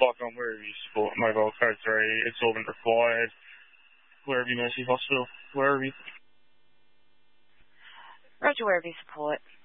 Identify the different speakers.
Speaker 1: like on Werribee Sport Mobile Code 3, it's all been required. Werribee Mercy Hospital, Werribee.
Speaker 2: Roger Werribee Support.